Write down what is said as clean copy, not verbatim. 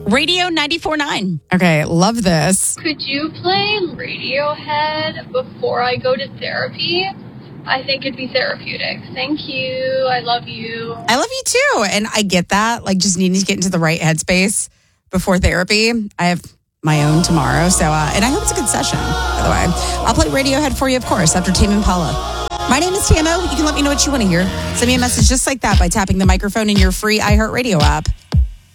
Radio 94.9. Okay, love this. Could you play Radiohead before I go to therapy? I think it'd be therapeutic. Thank you. I love you. I love you too. And I get that, like just needing to get into the right headspace before therapy. I have my own tomorrow. So, and I hope it's a good session, by the way. I'll play Radiohead for you, of course, after Tame Impala. My name is Tamo. You can let me know what you want to hear. Send me a message just like that by tapping the microphone in your free iHeartRadio app.